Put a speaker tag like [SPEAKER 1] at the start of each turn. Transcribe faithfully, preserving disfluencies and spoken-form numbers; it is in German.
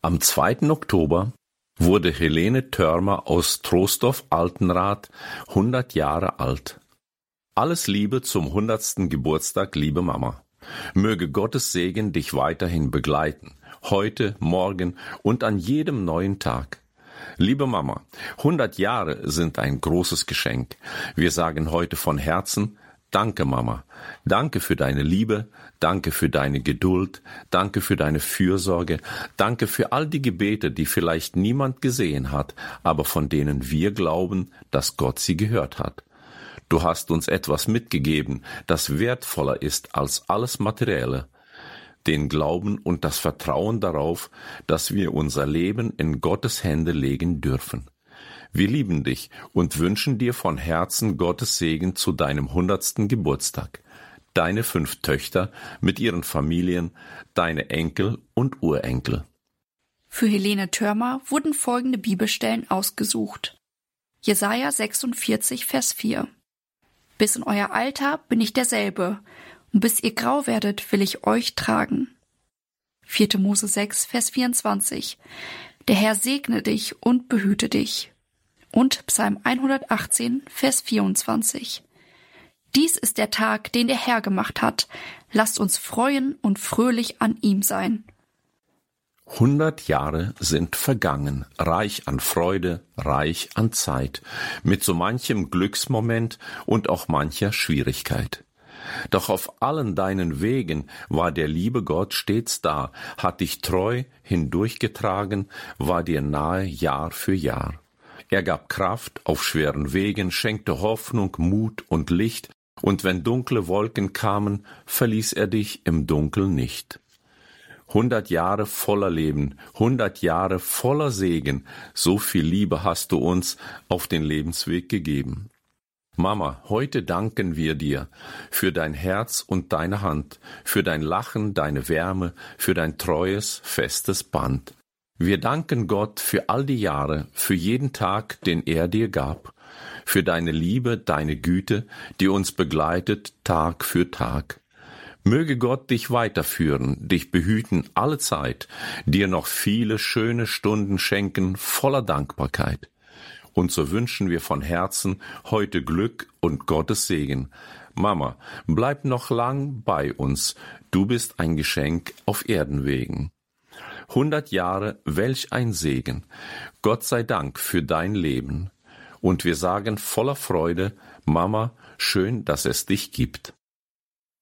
[SPEAKER 1] Am zweiten Oktober wurde Helene Thörmer aus Troisdorf-Altenrath hundert Jahre alt. Alles Liebe zum hundertsten Geburtstag, liebe Mama. Möge Gottes Segen dich weiterhin begleiten, heute, morgen und an jedem neuen Tag. Liebe Mama, hundert Jahre sind ein großes Geschenk. Wir sagen heute von Herzen, danke Mama, danke für deine Liebe, danke für deine Geduld, danke für deine Fürsorge, danke für all die Gebete, die vielleicht niemand gesehen hat, aber von denen wir glauben, dass Gott sie gehört hat. Du hast uns etwas mitgegeben, das wertvoller ist als alles Materielle, den Glauben und das Vertrauen darauf, dass wir unser Leben in Gottes Hände legen dürfen. Wir lieben dich und wünschen dir von Herzen Gottes Segen zu deinem hundertsten Geburtstag. Deine fünf Töchter mit ihren Familien, deine Enkel und Urenkel.
[SPEAKER 2] Für Helene Thörmer wurden folgende Bibelstellen ausgesucht. Jesaja sechsundvierzig, Vers vier. Bis in euer Alter bin ich derselbe, und bis ihr grau werdet, will ich euch tragen. vierte Mose sechs, Vers vierundzwanzig. Der Herr segne dich und behüte dich. Und Psalm hundertachtzehn, Vers vierundzwanzig. Dies ist der Tag, den der Herr gemacht hat. Lasst uns freuen und fröhlich an ihm sein.
[SPEAKER 1] Hundert Jahre sind vergangen, reich an Freude, reich an Zeit, mit so manchem Glücksmoment und auch mancher Schwierigkeit. Doch auf allen deinen Wegen war der liebe Gott stets da, hat dich treu hindurchgetragen, war dir nahe Jahr für Jahr. Er gab Kraft auf schweren Wegen, schenkte Hoffnung, Mut und Licht, und wenn dunkle Wolken kamen, verließ er dich im Dunkel nicht. Hundert Jahre voller Leben, hundert Jahre voller Segen, so viel Liebe hast du uns auf den Lebensweg gegeben. Mama, heute danken wir dir für dein Herz und deine Hand, für dein Lachen, deine Wärme, für dein treues, festes Band. Wir danken Gott für all die Jahre, für jeden Tag, den er dir gab, für deine Liebe, deine Güte, die uns begleitet Tag für Tag. Möge Gott dich weiterführen, dich behüten alle Zeit, dir noch viele schöne Stunden schenken voller Dankbarkeit. Und so wünschen wir von Herzen heute Glück und Gottes Segen. Mama, bleib noch lang bei uns, du bist ein Geschenk auf Erdenwegen. Hundert Jahre, welch ein Segen. Gott sei Dank für dein Leben. Und wir sagen voller Freude, Mama, schön, dass es dich gibt.